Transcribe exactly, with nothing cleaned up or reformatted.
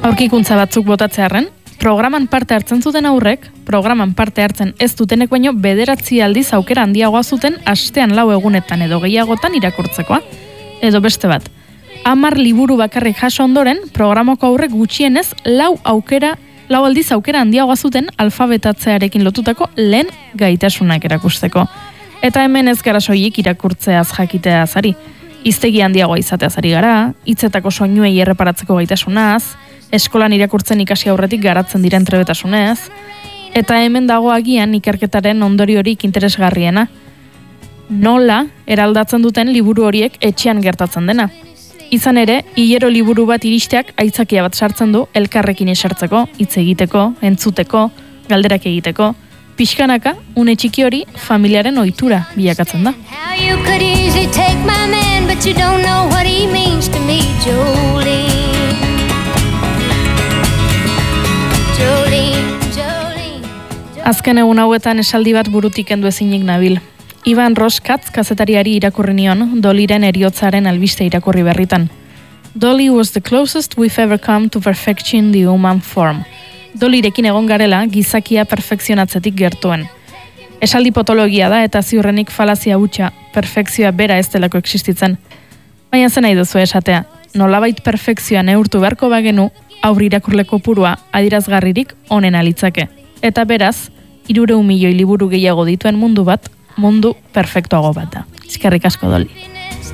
Aurkikuntza batzuk botatzearren, programan parte hartzen zuten aurrek, programan parte hartzen ez dutenek baino bederatzi aldiz aukera handiagoa zuten astean lau egunetan edo gehiagotan irakurtzekoa. Edo beste bat, hamar liburu bakarrik jaso ondoren, programako aurrek gutxienez lau aukera, lau aldiz aukera handiagoa zuten alfabetatzearekin lotutako lehen gaitasunak erakusteko. Eta hemen ez gara soilik irakurtzeaz jakiteaz ari. Hiztegi handiagoa izateaz ari gara, hitzetako soinuei erreparatzeko gaitasunaz, eskolan irakurtzen ikasi aurretik garatzen diren trebetasunez, eta hemen dago agian ikerketaren ondoriorik interesgarriena. Nola eraldatzen duten liburu horiek etxean gertatzen dena. Izan ere, hilero liburu bat iristeak aitzakia bat sartzen du elkarrekin esertzeko, hitz egiteko, entzuteko, galderak egiteko, pixkanaka, une txiki hori familiaren ohitura bilakatzen da. Azken egun hauetan esaldi bat burutik kendu ezinik nabil. Ivan Roskatz kazetariari irakurri nion Dollyren eriotzaren albiste irakurri berritan. Dolly was the closest we've ever come to perfection the human form. Dollyrekin egon garela gizakia perfekzionatzetik gertuen. Esaldi potologia da eta ziurrenik falazia hutsa, perfekzioa bera ez delako existitzen. Baina zen nahi duzu esatea, nolabait perfekzioa neurtu beharko bagenu, aurri irakurle kopurua adirazgarririk onena litzake. Eta beraz, hirurehun milioi liburu gehiago dituen mundu bat, mundu perfektuago bat da. Eskerrik asko, Dolly.